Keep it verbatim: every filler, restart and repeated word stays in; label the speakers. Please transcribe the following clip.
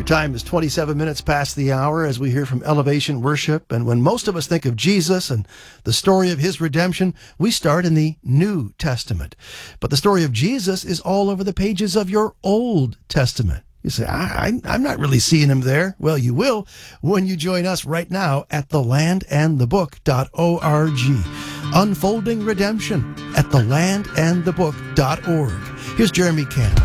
Speaker 1: time is twenty-seven minutes past the hour as we hear from Elevation Worship. And when most of us think of Jesus and the story of his redemption, we start in the New Testament. But the story of Jesus is all over the pages of your Old Testament. You say, I, I, I'm not really seeing him there. Well, you will when you join us right now at the land and the book dot org. Unfolding Redemption at the land and the book dot org. Here's Jeremy Camp.